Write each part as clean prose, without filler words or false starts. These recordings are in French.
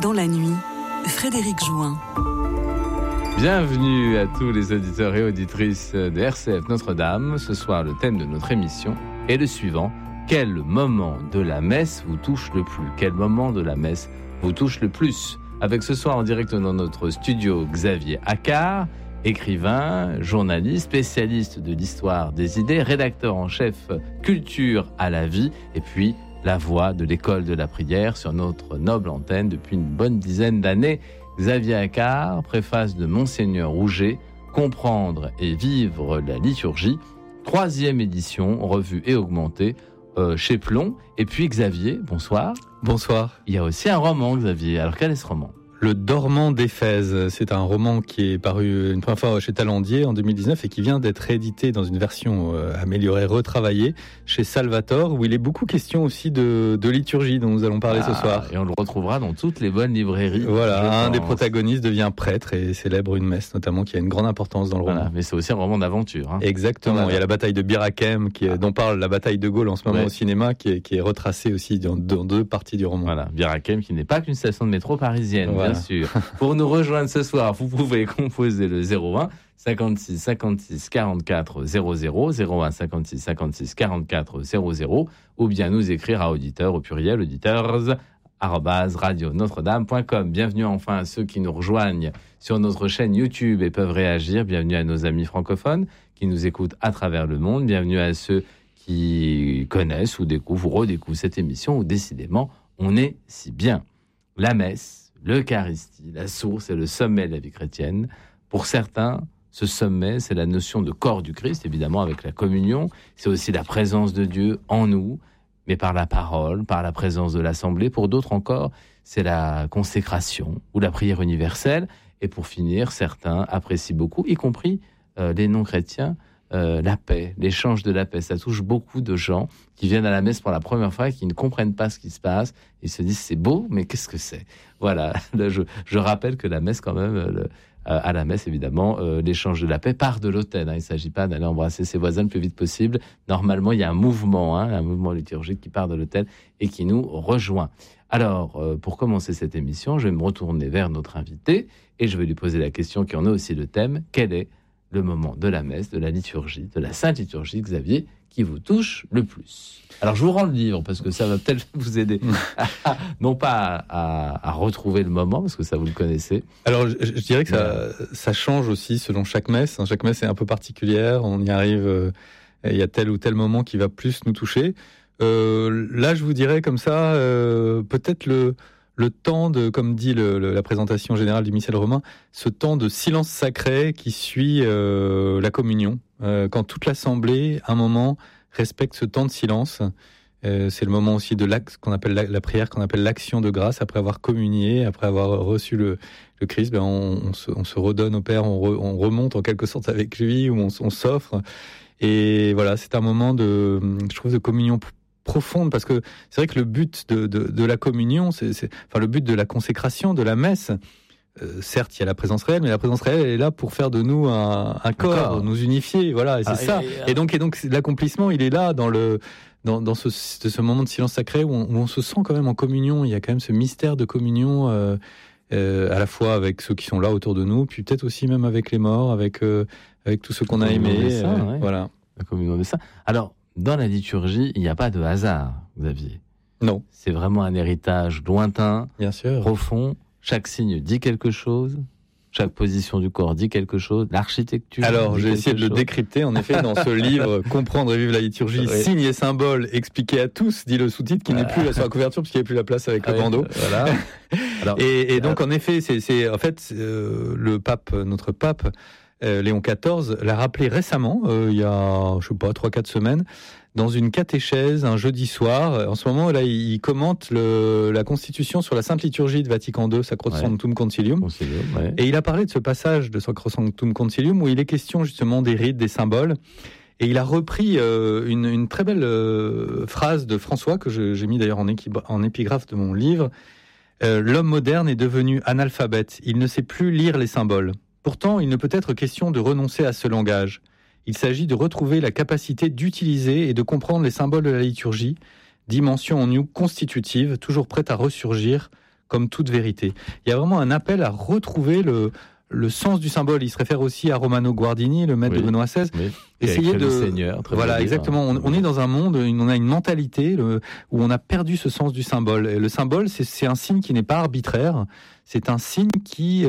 dans la nuit, Frédéric Jouin. Bienvenue à tous les auditeurs et auditrices de RCF Notre-Dame. Ce soir, le thème de notre émission est le suivant. Quel moment de la messe vous touche le plus ? Quel moment de la messe vous touche le plus ? Avec ce soir en direct dans notre studio Xavier Accard, écrivain, journaliste, spécialiste de l'histoire des idées, rédacteur en chef culture à la vie, et puis la voix de l'école de la prière sur notre noble antenne depuis une bonne dizaine d'années. Xavier Accard, préface de Monseigneur Rouget, Comprendre et vivre la liturgie, 3e édition, revue et augmentée chez Plon. Et puis Xavier, bonsoir. Bonsoir. Il y a aussi un roman, Xavier. Alors quel est ce roman ? Le Dormant d'Éphèse, c'est un roman qui est paru une première fois chez Talandier en 2019 et qui vient d'être réédité dans une version améliorée, retravaillée, chez Salvator, où il est beaucoup question aussi de liturgie dont nous allons parler ce soir. Et on le retrouvera dans toutes les bonnes librairies. Voilà, un des protagonistes devient prêtre et célèbre une messe notamment qui a une grande importance dans le roman. Mais c'est aussi un roman d'aventure. Exactement, voilà. Il y a la bataille de Bir Hakeim, dont parle la bataille de Gaulle en ce moment au cinéma, qui est retracée aussi dans deux parties du roman. Voilà, Bir Hakeim qui n'est pas qu'une station de métro parisienne. Voilà. Bien sûr. Pour nous rejoindre ce soir, vous pouvez composer le 01 56 56 44 00, 01 56 56 44 00, ou bien nous écrire à auditeurs au pluriel, auditeurs@radionotre-dame.com. Bienvenue enfin à ceux qui nous rejoignent sur notre chaîne YouTube et peuvent réagir. Bienvenue à nos amis francophones qui nous écoutent à travers le monde. Bienvenue à ceux qui connaissent ou découvrent ou redécouvrent cette émission où décidément on est si bien. La messe, l'Eucharistie, la source et le sommet de la vie chrétienne. Pour certains, ce sommet, c'est la notion de corps du Christ, évidemment avec la communion. C'est aussi la présence de Dieu en nous, mais par la parole, par la présence de l'Assemblée. Pour d'autres encore, c'est la consécration ou la prière universelle. Et pour finir, certains apprécient beaucoup, y compris les non-chrétiens, la paix, l'échange de la paix. Ça touche beaucoup de gens qui viennent à la messe pour la première fois et qui ne comprennent pas ce qui se passe. Ils se disent c'est beau, mais qu'est-ce que c'est ? Voilà, là, je rappelle que la messe quand même, à la messe évidemment, l'échange de la paix part de l'autel. Il ne s'agit pas d'aller embrasser ses voisins le plus vite possible. Normalement, il y a un mouvement liturgique qui part de l'autel et qui nous rejoint. Alors, pour commencer cette émission, je vais me retourner vers notre invité et je vais lui poser la question qui en a aussi le thème. Quel est le moment de la messe, de la liturgie, de la Sainte Liturgie, Xavier, qui vous touche le plus? Alors, je vous rends le livre, parce que ça va peut-être vous aider, non pas à retrouver le moment, parce que ça, vous le connaissez. Alors, je dirais que ça change aussi selon chaque messe. Chaque messe est un peu particulière, on y arrive, il y a tel ou tel moment qui va plus nous toucher. Là, je vous dirais comme ça, peut-être le temps de, comme dit la présentation générale du missel romain, ce temps de silence sacré qui suit la communion. Quand toute l'assemblée, à un moment, respecte ce temps de silence. C'est le moment aussi de l'acte qu'on appelle la prière, qu'on appelle l'action de grâce. Après avoir communié, après avoir reçu le Christ, on se redonne au Père, on remonte en quelque sorte avec lui, ou on s'offre. Et voilà, c'est un moment je trouve, de communion profonde, parce que c'est vrai que le but de la communion, le but de la consécration, de la messe, certes, il y a la présence réelle, mais la présence réelle est là pour faire de nous un corps, nous unifier, voilà, et c'est ça. Et donc l'accomplissement, il est là dans ce moment de silence sacré où on se sent quand même en communion. Il y a quand même ce mystère de communion, à la fois avec ceux qui sont là autour de nous, puis peut-être aussi même avec les morts, avec tous ceux qu'on a aimés. Voilà. La communion des saints. Alors, dans la liturgie, il n'y a pas de hasard, Xavier. Non. C'est vraiment un héritage lointain, bien sûr, profond. Chaque signe dit quelque chose, chaque position du corps dit quelque chose, l'architecture. Alors, j'ai essayé de le décrypter, en effet, dans ce livre, Comprendre et vivre la liturgie, signes et symboles expliqués à tous, dit le sous-titre, qui n'est plus là sur la couverture, parce qu'il n'y avait plus la place avec le bandeau. Voilà. Alors, et donc, en effet, c'est en fait, le pape, notre pape, Léon XIV, l'a rappelé récemment, il y a, 3-4 semaines, dans une catéchèse, un jeudi soir. En ce moment, là, il commente la Constitution sur la Sainte Liturgie de Vatican II, Sacrosanctum Concilium. Et il a parlé de ce passage de Sacrosanctum Concilium où il est question justement des rites, des symboles. Et il a repris une très belle phrase de François, que j'ai mis d'ailleurs en épigraphe de mon livre. L'homme moderne est devenu analphabète. Il ne sait plus lire les symboles. Pourtant, il ne peut être question de renoncer à ce langage. Il s'agit de retrouver la capacité d'utiliser et de comprendre les symboles de la liturgie, dimension en nous constitutive, toujours prête à ressurgir comme toute vérité. Il y a vraiment un appel à retrouver le sens du symbole. Il se réfère aussi à Romano Guardini, le maître de Benoît XVI. Oui. Essayer de... Le Seigneur, voilà, exactement. On est dans un monde, on a une mentalité où on a perdu ce sens du symbole. Et le symbole, c'est un signe qui n'est pas arbitraire. C'est un signe qui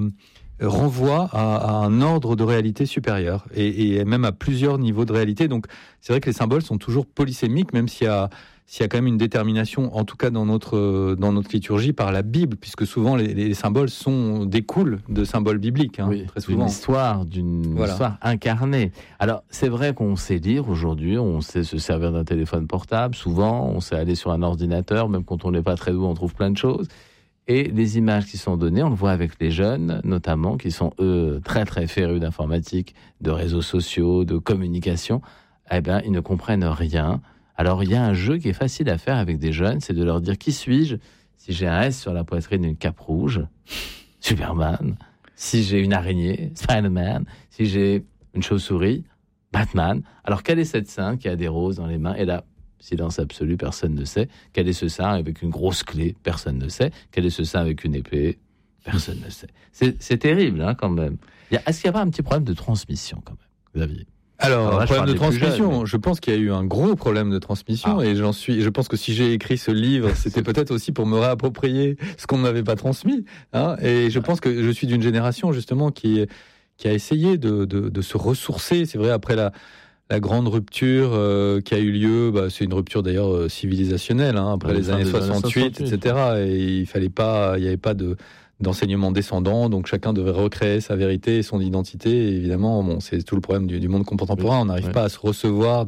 renvoie à un ordre de réalité supérieur et même à plusieurs niveaux de réalité. Donc, c'est vrai que les symboles sont toujours polysémiques, même s'il y a quand même une détermination, en tout cas dans notre liturgie, par la Bible, puisque souvent les symboles découlent de symboles bibliques, très souvent. D'une histoire incarnée. Alors, c'est vrai qu'on sait lire aujourd'hui, on sait se servir d'un téléphone portable, souvent, on sait aller sur un ordinateur, même quand on n'est pas très doué, on trouve plein de choses. Et les images qui sont données, on le voit avec les jeunes, notamment, qui sont, eux, très très férus d'informatique, de réseaux sociaux, de communication. Eh bien, ils ne comprennent rien. Alors, il y a un jeu qui est facile à faire avec des jeunes, c'est de leur dire « Qui suis-je » si j'ai un S sur la poitrine, une cape rouge, Superman. Si j'ai une araignée, Spider-Man. Si j'ai une chauve-souris, Batman. Alors, quel est cette saint qui a des roses dans les mains ? Et là, silence absolu, personne ne sait. Quel est ce saint avec une grosse clé ? Personne ne sait. Quel est ce saint avec une épée ? Personne ne sait. C'est terrible, quand même. Est-ce qu'il n'y a pas un petit problème de transmission, quand même, Xavier ? Alors, un problème de transmission, je pense qu'il y a eu un gros problème de transmission et je pense que si j'ai écrit ce livre, c'était peut-être aussi pour me réapproprier ce qu'on ne m'avait pas transmis. Et je pense que je suis d'une génération, justement, qui a essayé de se ressourcer. C'est vrai, après la grande rupture qui a eu lieu, c'est une rupture d'ailleurs civilisationnelle, après les années 68, etc. Et il n'y avait pas d'enseignement descendant, donc chacun devait recréer sa vérité et son identité. Et évidemment, c'est tout le problème du monde contemporain. On n'arrive pas à se recevoir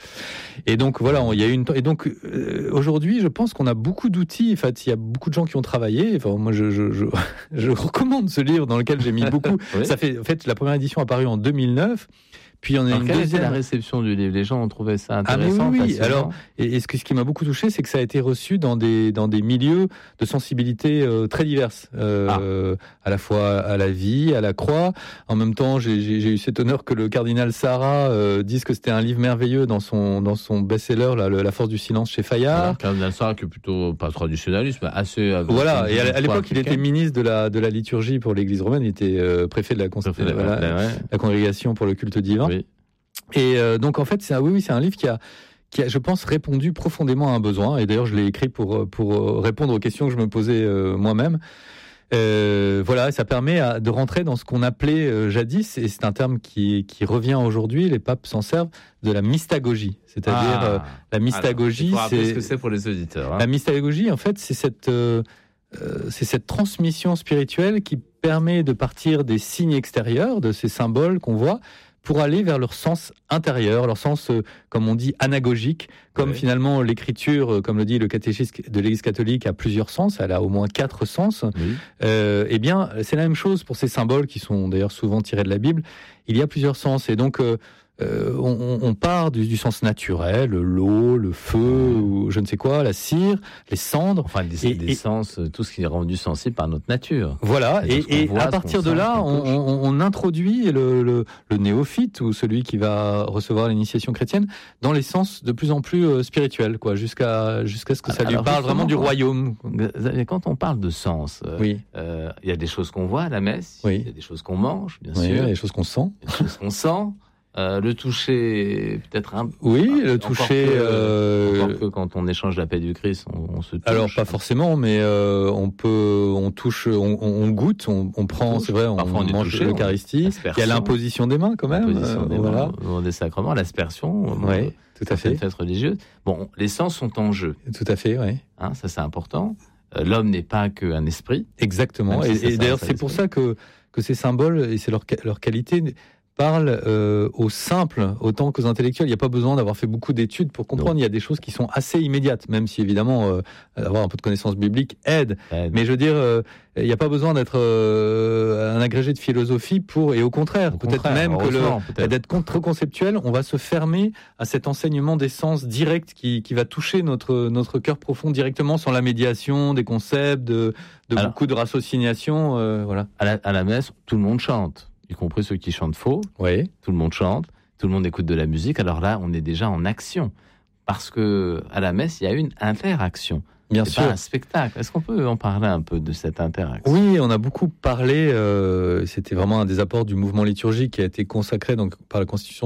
Et donc voilà, il y a et donc aujourd'hui, je pense qu'on a beaucoup d'outils. En fait, il y a beaucoup de gens qui ont travaillé. Enfin, moi, je recommande ce livre dans lequel j'ai mis beaucoup. Ça fait, en fait, la première édition a paru en 2009. Puis on a quelle était la réception du livre ? Les gens ont trouvé ça intéressant. Oui. Alors, et ce qui m'a beaucoup touché, c'est que ça a été reçu dans des milieux de sensibilité très diverses, à la fois à la vie, à la croix. En même temps, j'ai eu cet honneur que le cardinal Sarah dise que c'était un livre merveilleux dans son best-seller, La force du silence chez Fayard. Le cardinal Sarah, qui est plutôt pas traditionnaliste, mais assez. Voilà. Et à l'époque, il était ministre de la liturgie pour l'Église romaine. Il était préfet de la congrégation pour le culte divin. Oui. Et donc en fait, c'est un livre qui a, je pense, répondu profondément à un besoin. Et d'ailleurs, je l'ai écrit pour répondre aux questions que je me posais moi-même. Voilà, ça permet de rentrer dans ce qu'on appelait jadis, et c'est un terme qui revient aujourd'hui. Les papes s'en servent, de la mystagogie. C'est-à-dire la mystagogie. Alors, il faut rappeler ce que c'est pour les auditeurs. La mystagogie, en fait, c'est cette transmission spirituelle qui permet de partir des signes extérieurs, de ces symboles qu'on voit, pour aller vers leur sens intérieur, leur sens, comme on dit, anagogique, comme finalement l'écriture, comme le dit le catéchisme de l'Église catholique, a plusieurs sens, elle a au moins 4 sens. Eh bien, c'est la même chose pour ces symboles qui sont d'ailleurs souvent tirés de la Bible. Il y a plusieurs sens, et donc on part du sens naturel, l'eau, le feu, ou je ne sais quoi, la cire, les cendres. Enfin, des sens, tout ce qui est rendu sensible par notre nature. Voilà, et à partir de là, on introduit le néophyte, ou celui qui va recevoir l'initiation chrétienne, dans les sens de plus en plus spirituels, jusqu'à ce que ça lui parle vraiment du royaume. Quand on parle de sens, il y a des choses qu'on voit à la messe, il y a des choses qu'on mange, bien sûr. Il y a des choses qu'on sent. Le toucher, peut-être un peu. Oui, le toucher. Encore que quand on échange la paix du Christ, on se touche. Alors, pas forcément, mais on touche, on goûte, on prend, c'est vrai, on mange l'Eucharistie. Il y a l'imposition des mains, quand même. Voilà. Des sacrements, l'aspersion. Oui, tout à fait. Fête religieuse. Bon, les sens sont en jeu. Tout à fait, oui. Ça, c'est important. L'homme n'est pas qu'un esprit. Exactement. Et d'ailleurs, c'est pour ça que ces symboles, et c'est leur qualité, parle aux simples autant qu'aux intellectuels. Il n'y a pas besoin d'avoir fait beaucoup d'études pour comprendre. Non. Il y a des choses qui sont assez immédiates, même si évidemment avoir un peu de connaissances bibliques aide. Mais je veux dire, il n'y a pas besoin d'être un agrégé de philosophie et au contraire, peut-être même d'être trop conceptuel, on va se fermer à cet enseignement des sens directs qui va toucher notre cœur profond directement, sans la médiation des concepts, beaucoup de raciocination. Voilà. À la messe, tout le monde chante, y compris ceux qui chantent faux. Oui. Tout le monde chante, tout le monde écoute de la musique. Alors là, on est déjà en action. Parce que à la messe, il y a une interaction. Bien c'est sûr. pas un spectacle. Est-ce qu'on peut en parler un peu de cette interaction ? Oui, on a beaucoup parlé. C'était vraiment un des apports du mouvement liturgique qui a été consacré donc par la Constitution